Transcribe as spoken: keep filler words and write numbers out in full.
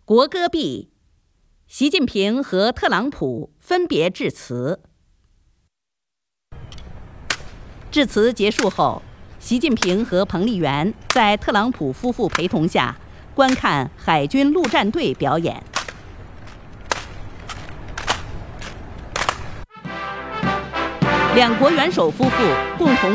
国歌毕，习近平和特朗普分别致辞。致辞结束后，习近平和彭丽媛在特朗普夫妇陪同下观看海军陆战队表演。两国元首夫妇共同